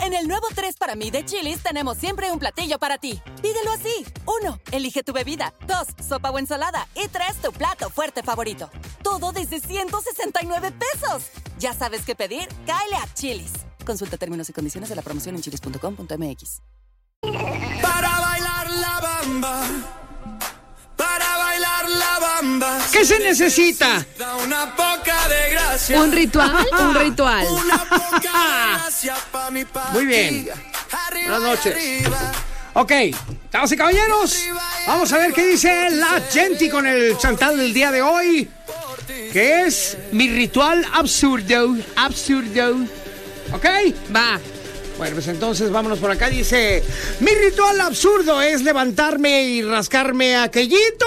En el nuevo 3 para mí de Chili's tenemos siempre un platillo para ti. Pídelo así. 1, elige tu bebida. 2, sopa o ensalada. Y 3, tu plato fuerte favorito. Todo desde 169 pesos. ¿Ya sabes qué pedir? Cáele a Chili's. Consulta términos y condiciones de la promoción en chilis.com.mx. Para bailar la bamba. Para bailar la bamba. ¿Qué se necesita? Una poca de gracia. ¿Un ritual? Un ritual. Una poca de gracia pa' mi papi. Muy bien. Arriba, Buenas noches. arriba. Ok, damas y caballeros, vamos a ver qué dice la gente con el chantal del día de hoy, que es mi ritual absurdo. ¿Ok? Va. Bueno, pues entonces vámonos por acá. Dice, mi ritual absurdo es levantarme y rascarme aquellito.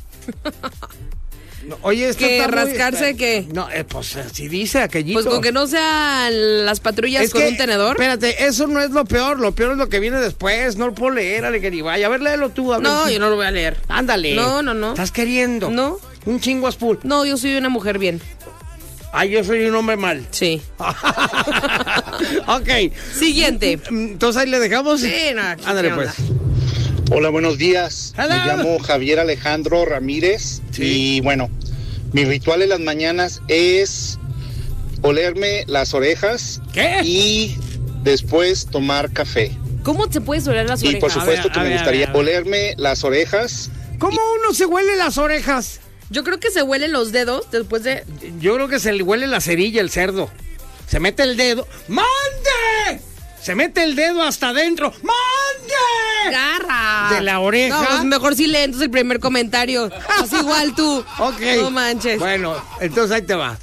No, oye, esto ¿Qué? está muy- ¿Rascarse qué? No, pues si dice aquellito. Pues con que no sean las patrullas Es con que, un tenedor. Espérate, eso no es lo peor es lo que viene después. No lo puedo leer, Alegría. Vaya, a ver, léelo tú. A ver No, si- yo no lo voy a leer. Ándale. No. ¿Estás queriendo? No. Un chingo azul. No, yo soy una mujer bien. Ay, yo soy un hombre mal. Sí. Ok. Siguiente. Entonces ahí le dejamos. Sí, no, Ándale, ¿qué pues. onda? Hola, buenos días. Hello. Me llamo Javier Alejandro Ramírez. Sí. Y bueno, mi ritual en las mañanas es olerme las orejas. ¿Qué? Y después tomar café. ¿Cómo te puedes oler las Y orejas? por supuesto que a me ver, gustaría a ver. olerme las orejas. ¿Cómo uno se huele las orejas? Yo creo que se huelen los dedos después de... Yo creo que se le huele la cerilla, el cerdo. Se mete el dedo. ¡Mande! Se mete el dedo hasta adentro. ¡Mande! ¡Garra! De la oreja. No, pues mejor sí lee entonces el primer comentario. Es igual tú. Ok. No manches. Bueno, entonces ahí te va.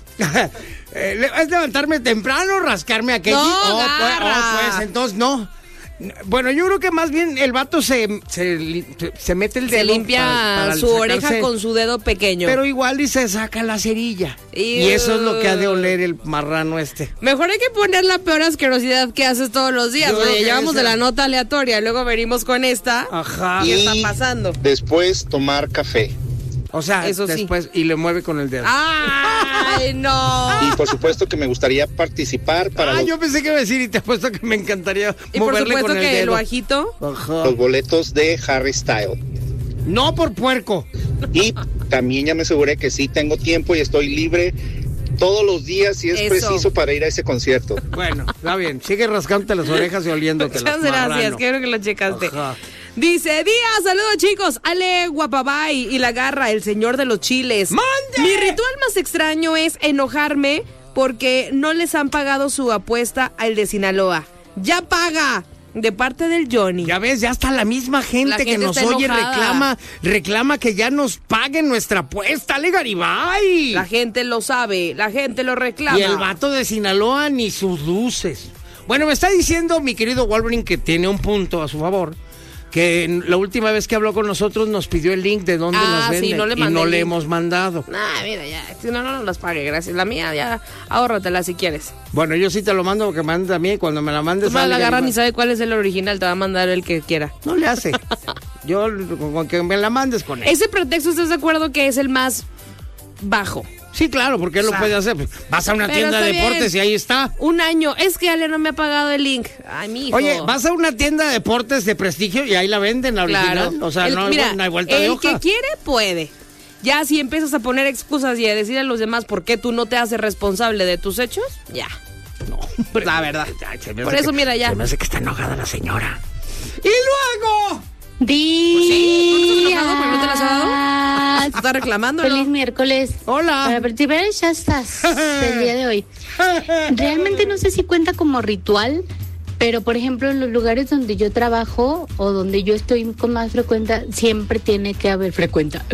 ¿Es levantarme temprano, rascarme aquello? No, garra. Pues entonces no. Bueno, yo creo que más bien el vato se mete el dedo. Se limpia para su oreja sacarse, con su dedo pequeño. Pero igual y se saca la cerilla. Y eso es lo que ha de oler el marrano este. Mejor hay que poner la peor asquerosidad que haces todos los días. Yo creo Oye, que llevamos de esa- la nota aleatoria, luego venimos con esta. Ajá. ¿Qué Y está pasando? después tomar café. O sea, Eso sí. después, y le mueve con el dedo. ¡Ay, no! Y por supuesto que me gustaría participar para yo pensé que iba a decir y te apuesto que me encantaría Y por moverle supuesto con el que el dedo. bajito. Ajá. los boletos de Harry Styles. No por puerco. Y también ya me aseguré que sí tengo tiempo y estoy libre todos los días si es Eso. preciso para ir a ese concierto. Bueno, está bien. Sigue rascándote las orejas y oliéndote las Muchas gracias, marrano. qué bueno que lo checaste. Ajá. Dice, saludos chicos, Ale Guapabay y La Garra, el señor de los chiles. ¡Mande! Mi ritual más extraño es enojarme porque no les han pagado su apuesta al de Sinaloa. ¡Ya paga! De parte del Johnny. Ya ves, ya está la misma gente, La que gente nos está oye enojada. reclama que ya nos paguen nuestra apuesta, Ale Garibay. La gente lo sabe, la gente lo reclama. Y el vato de Sinaloa ni sus luces. Bueno, me está diciendo mi querido Wolverine que tiene un punto a su favor. Que la última vez que habló con nosotros nos pidió el link de dónde las venden. sí, no le y mandé no el le link. hemos mandado. Mira, ya, si no las pague, gracias. La mía ya, ahórratela si quieres. Bueno, yo sí te lo mando porque manda a mí. Cuando me la mandes... Tú La Ale Garra Garibay. ni sabe cuál es el original, te va a mandar el que quiera. No le hace. Yo con que me la mandes con él. Ese pretexto, ¿estás de acuerdo que es el más bajo? Sí, claro, porque él lo puede hacer. Pues, vas a una Pero tienda de está deportes bien. y ahí está. Un año. Es que Ale no me ha pagado el link. Ay, mijo. Oye, vas a una tienda de deportes de prestigio y ahí la venden, la Claro. original. O sea, no Mira, hay vuelta de el hoja. que quiere, puede. Ya si empiezas a poner excusas y a decir a los demás por qué tú no te haces responsable de tus hechos, ya. No, hombre, La verdad. Ay, se me Por hace eso, que- mira, ya. Se me hace que está enojada la señora. ¡Y luego! Sí, ¿tú estás enojado porque no te las ha dado? ¿Estás reclamando, Feliz no? miércoles. Hola. Para participar ya estás el día de hoy. Realmente no sé si cuenta como ritual, pero por ejemplo en los lugares donde yo trabajo o donde yo estoy con más frecuencia, siempre tiene que haber frecuencia.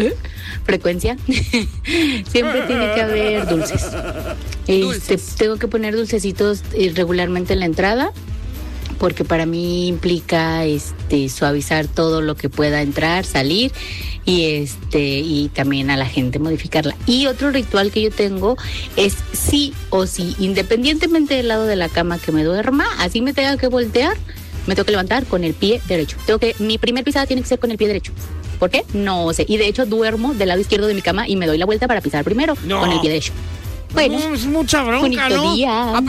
Siempre tiene que haber dulces. Tengo que poner dulcecitos regularmente en la entrada, porque para mí implica suavizar todo lo que pueda entrar, salir y también a la gente modificarla. Y otro ritual que yo tengo es sí o sí, independientemente del lado de la cama que me duerma, así me tenga que voltear, me tengo que levantar con el pie derecho. Mi primer pisada tiene que ser con el pie derecho. ¿Por qué? No sé. Y de hecho duermo del lado izquierdo de mi cama y me doy la vuelta para pisar primero con el pie derecho. Bueno, No, es mucha bronca, bonito ¿no? día.